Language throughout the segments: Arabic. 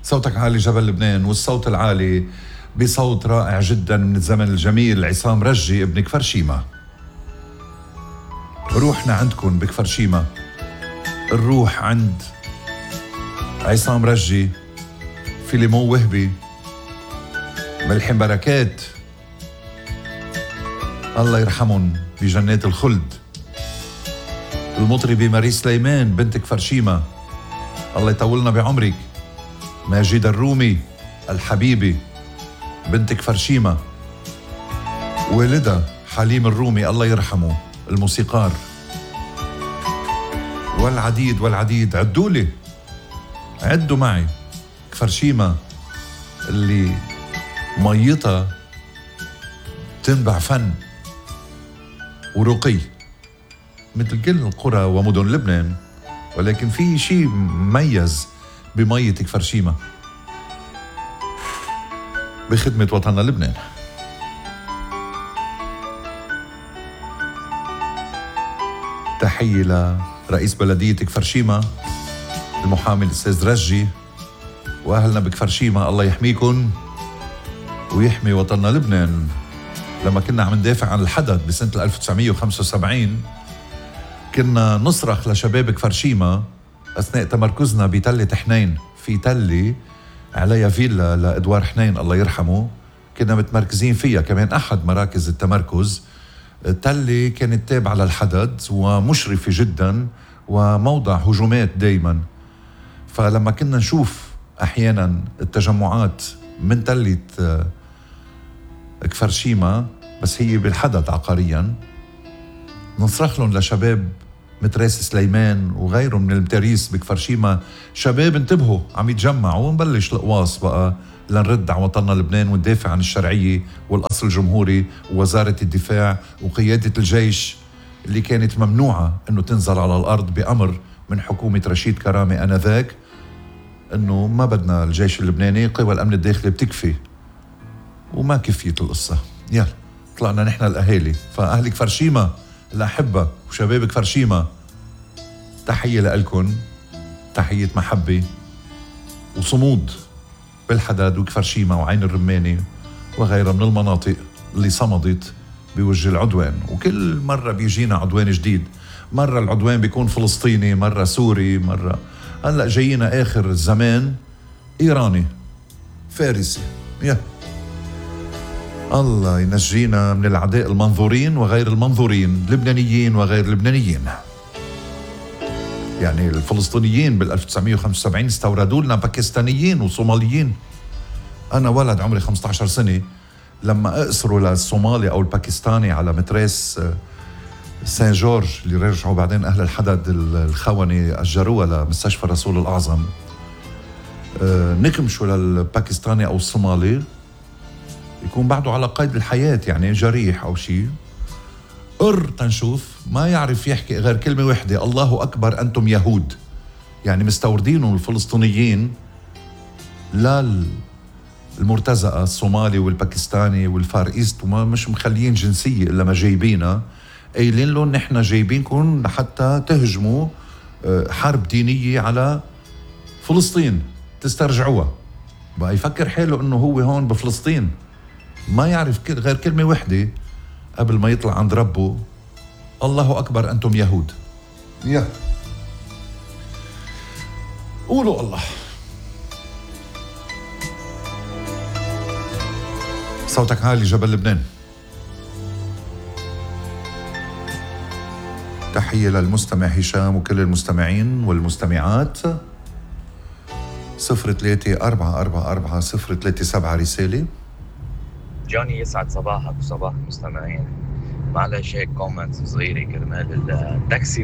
صوتك عالي جبل لبنان، والصوت العالي بصوت رائع جدا من الزمن الجميل عصام رجي ابن كفرشيمة. روحنا عندكم بكفرشيمة، الروح عند عصام رجي، فيليمون وهبي، ملحم بركات الله يرحمهم بجنات الخلد، المطربة ماري سليمان بنت كفرشيمة الله يطولنا بعمرك، ماجدة الرومي الحبيبة بنت كفرشيمة، والدها حليم الرومي الله يرحمه الموسيقار، والعديد والعديد. عدولي، عدوا معي كفرشيمة اللي ميتها تنبع فن ورقي مثل كل القرى ومدن لبنان، ولكن في شيء مميز بمية كفرشيمة بخدمة وطننا لبنان. تحية لرئيس بلدية كفرشيمة المحامي الأستاذ رجي وأهلنا بكفرشيمة، الله يحميكن ويحمي وطننا لبنان. لما كنا عم ندافع عن الحدث بسنة 1975 كنا نصرخ لشباب كفرشيمة أثناء تمركزنا بتلة حنين، في تلة عليها فيلا لإدوار حنين الله يرحمه، كنا متمركزين فيها كمان أحد مراكز التمركز. التلة كانت تابعة للحدث ومشرفة جدا وموضع هجومات دايما، فلما كنا نشوف أحيانا التجمعات من تلة كفرشيمة بس هي بالحدث عقاريا، نصرخ لهم لشباب متراس سليمان وغيره من المتاريس بكفرشيمة، شباب انتبهوا عم يتجمعوا ونبلش القواص بقى لنرد على وطننا لبنان وندافع عن الشرعية والأصل الجمهوري ووزارة الدفاع وقيادة الجيش اللي كانت ممنوعة انه تنزل على الأرض بأمر من حكومة رشيد كرامة آنذاك، انه ما بدنا الجيش اللبناني، قوى الأمن الداخلي بتكفي، وما كفيت القصة. يلا طلعنا نحن الأهالي، فأهل كفرشيمة الأحبة وشباب كفرشيمة تحية لألكن، تحية محبة وصمود بالحداد وكفرشيمة وعين الرماني وغيرها من المناطق اللي صمدت بوجه العدوان. وكل مرة بيجينا عدوان جديد، مرة العدوان بيكون فلسطيني، مرة سوري، مرة هلأ جايينا آخر الزمان إيراني فارسي. الله ينجينا من الأعداء المنظورين وغير المنظورين، لبنانيين وغير لبنانيين. يعني الفلسطينيين بال 1975 استوردوا لنا باكستانيين وصوماليين. أنا ولد عمري 15 سنة لما أقصروا للصومالي أو الباكستاني على متراس سان جورج اللي رجعوا بعدين أهل الحدد الخوني أجروها لمستشفى الرسول الأعظم، نكمشوا للباكستاني أو الصومالي يكون بعده على قيد الحياة، يعني جريح أو شيء، تنشوف ما يعرف يحكي غير كلمة واحدة: الله أكبر أنتم يهود. يعني مستوردينهم الفلسطينيين للمرتزقة الصومالي والباكستاني والفار إيست، وما مش مخليين جنسية إلا ما جايبينها، قايلين لهم نحن جايبينكم لحتى تهجموا حرب دينية على فلسطين تسترجعوها. بقى يفكر حاله إنه هو هون بفلسطين، ما يعرف غير كلمة واحدة قبل ما يطلع عند ربه: الله أكبر أنتم يهود. قولوا الله. صوتك عالي جبل لبنان. تحية للمستمع هشام وكل المستمعين والمستمعات. 03-444-037 رسالة. جوني يسعد صباحك وصباح المستمعين. معلش هيك كومنت صغيرة كرمال التاكسي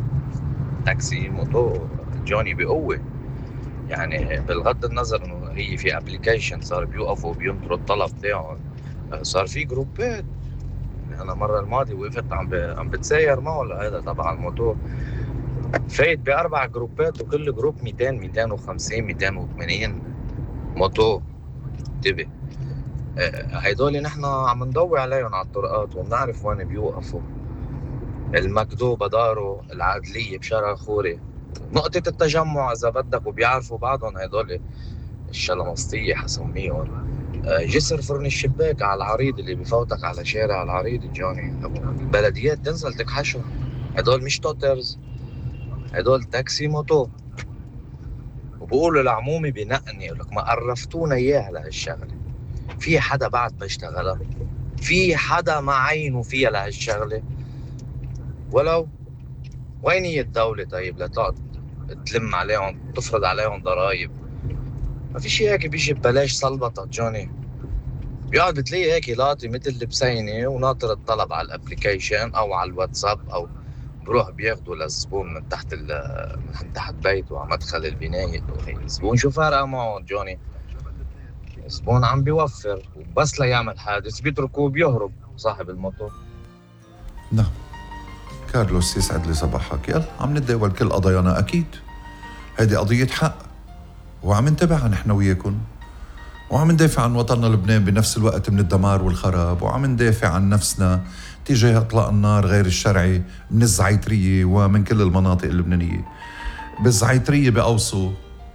موتو جوني بقوة، يعني بالغض النظر انه هي في ابليكيشن صار بيوقفوا بينطروا الطلب تاعهم، صار في جروبات. انا المرة الماضية وقفت عم بتساير معه هذا تبع الموتو، فايت ب4 جروبات وكل جروب 200 250 280 موتو. انتبه، هيدول نحن عم ندور عليهم على الطرقات وبنعرف وين بيوقفوا: المكدو بدارو، العدلية بشارع خوري، نقطة التجمع إذا بدك، وبيعرفوا بعضهم هيدول الشلمسطية حسميهم. جسر فرن الشباك على العريض اللي بفوتك على شارع العريض جوني. البلديات تنزل تكحشهم، هدول مش توترز، هدول تاكسي موتو. وبقولوا لعمومي بنقني، يقول لك ما عرفتونا اياها لهالشغله. في حدا بعد بيشتغلها؟ في حدا ما عينه فيها لهالشغله؟ ولو وين هي الدوله طيب لتقعد تلم عليهم، تفرض عليهم ضرائب؟ ما في شيء هيك بيجي ببلاش صلبطه جوني. بيقعد بتلاقي هيك لاطي مثل البسينه وناطر الطلب على الابليكيشن او على الواتساب، او بروح بياخدوا للزبون من تحت بيته على مدخل البناية. الزبون شو فارقه معه جوني؟ الزبون عم بيوفر، وبس ليعمل حادث بيتركوه وبيهرب صاحب الموتور. نعم كارلوس، يسعد لي صباحك. يلا عم نتداول كل قضايانا، أكيد هذه قضية حق وعم نتابعها نحن وياكم، وعم ندافع عن وطننا لبنان بنفس الوقت من الدمار والخراب، وعم ندافع عن نفسنا تجاه إطلاق النار غير الشرعي من الزعيترية ومن كل المناطق اللبنانية. بالزعيترية بأوصو،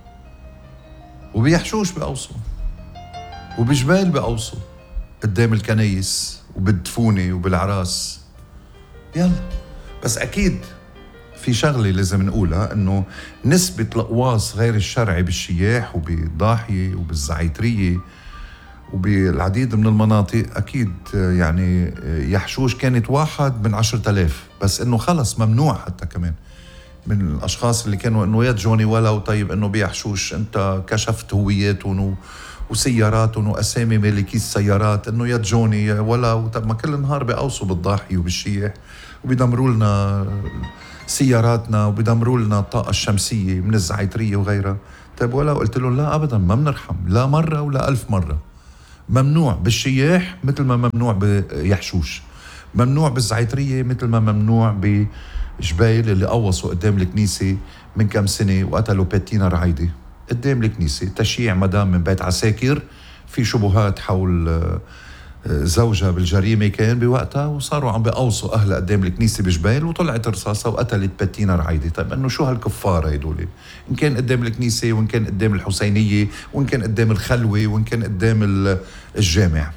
وبيحشوش بأوصو، وبجبال بأوصو، قدام الكنايس وبالدفونة وبالعراس. يلا بس أكيد في شغلة لازم نقولها، إنه نسبة القواص غير الشرعي بالشياح وبالضاحية وبالزعيترية وبالعديد من المناطق أكيد يعني يحشوش كانت 1 من 10,000، بس إنه خلص ممنوع حتى كمان من الأشخاص اللي كانوا إنه يا جوني ولو طيب إنه بيحشوش، أنت كشفت هوياتهم وسياراتهم وأسامي مالكي السيارات، إنه يا جوني يا ولو. طب ما كل نهار بيقوصوا بالضاحية وبالشياح وبيدمروا لنا سياراتنا وبيدمروا لنا الطاقة الشمسية من الزعيترية وغيرها. طيب ولو قلت لهم لا أبدا ما بنرحم، لا مرة ولا 1000 مرة. ممنوع بالشياح مثل ما ممنوع بيحشوش، ممنوع بالزعيترية مثل ما ممنوع بجبيل اللي قوصوا قدام الكنيسة من كم سنة وقتلوا باتينا رعايدة قدام الكنيسة، تشييع مدام من بيت عساكر. في شبهات حول زوجها بالجريمة كان بوقتها، وصاروا عم بيقوصوا أهلها قدام الكنيسة بجبال، وطلعت رصاصة وقتلت باتينا رعايدة. طيب أنه شو هالكفار هيدول؟ إن كان قدام الكنيسة، وإن كان قدام الحسينية، وإن كان قدام الخلوة، وإن كان قدام الجامع.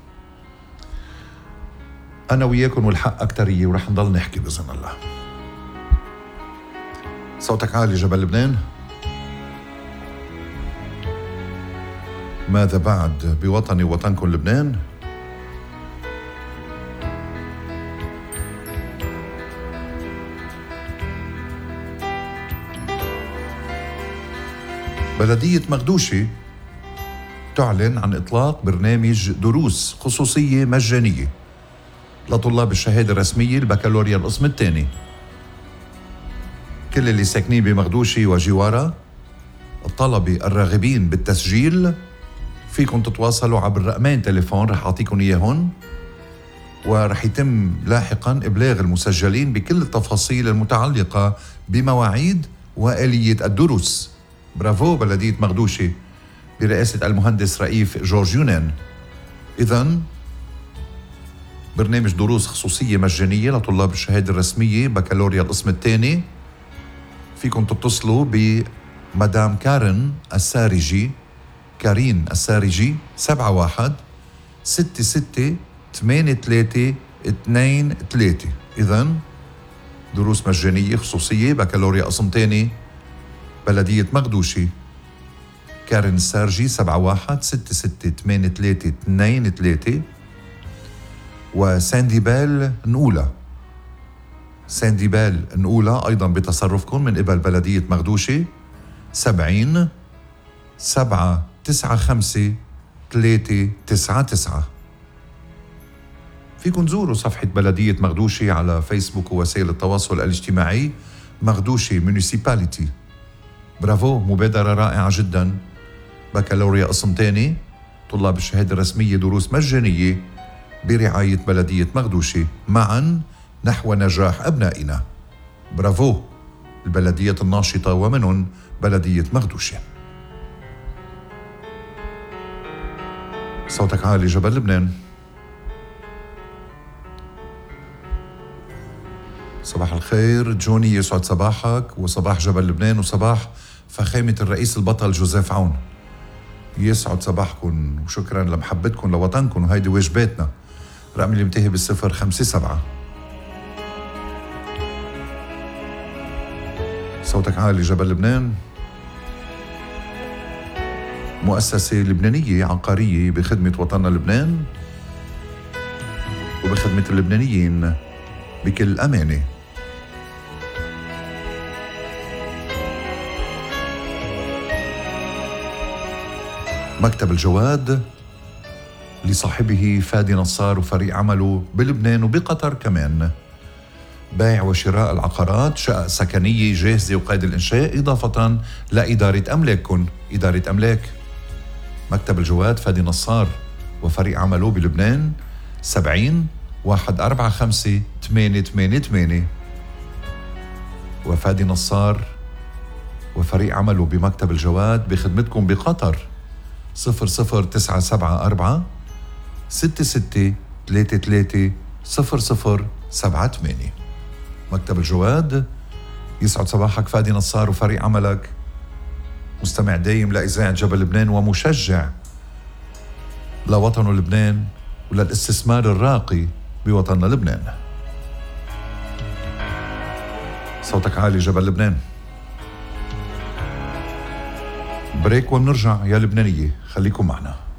أنا وياكم والحق أكترية، ورح نضل نحكي بإذن الله. صوتك عالي جبل لبنان. ماذا بعد بوطني وطنكم لبنان؟ بلدية مغدوشي تعلن عن إطلاق برنامج دروس خصوصية مجانية لطلاب الشهادة الرسمية البكالوريا القسم الثاني. كل اللي ساكنين بمغدوشي وجوارها، الطلبة الراغبين بالتسجيل، فيكم تتواصلوا عبر رقمين تليفون رح أعطيكم إياهن، ورح يتم لاحقا إبلاغ المسجلين بكل التفاصيل المتعلقة بمواعيد وآلية الدروس. برافو بلدية مغدوشي برئاسة المهندس رئيف جورج يونان. إذن برنامج دروس خصوصية مجانية لطلاب الشهادة الرسمية بكالوريا القسم الثاني. فيكم تتصلوا بمدام كارين السارجي 71-66-83-23. إذن دروس مجانية خصوصية بكالوريا قسم ثاني بلدية مغدوشي. كارين السارجي 71-66-83-23. وسانديبال نقولة أيضا بتصرفكم من قبل بلدية مغدوشي 70-795-399. فيكم تزوروا صفحة بلدية مغدوشي على فيسبوك ووسائل التواصل الاجتماعي مغدوشي مونيسيباليتي. برافو، مبادرة رائعة جدا. بكالوريا قسم تاني، طلاب الشهادة الرسمية دروس مجانية برعاية بلدية مغدوشي، معا نحو نجاح أبنائنا. برافو البلدية الناشطة ومنهم بلدية مغدوشي. صوتك عالي جبل لبنان. صباح الخير جوني، يسعد صباحك وصباح جبل لبنان وصباح فخامة الرئيس البطل جوزيف عون. يسعد صباحكم وشكرا لمحبتكم لوطنكم، وهيدي واجباتنا. رقم اللي منتهي ب057. صوتك عالي جبل لبنان، مؤسسة لبنانية عقارية بخدمة وطننا لبنان وبخدمة اللبنانيين بكل أمانة. مكتب الجواد لصاحبه فادي نصار وفريق عمله بلبنان وبقطر كمان، بيع وشراء العقارات، شقق سكنية جاهزة وقيد الإنشاء، إضافة لإدارة أملاككم. إدارة أملاك مكتب الجواد فادي نصار وفريق عمله بلبنان 70-145-888. وفادي نصار وفريق عمله بمكتب الجواد بخدمتكم بقطر 00974 6633 0078. مكتب الجواد يسعد صباحك فادي نصار وفريق عملك، مستمع دايم لإذاعة جبل لبنان ومشجع لوطنه لبنان وللاستثمار الراقي بوطننا لبنان. صوتك عالي جبل لبنان. بريك ومنرجع يا لبنانية، خليكم معنا.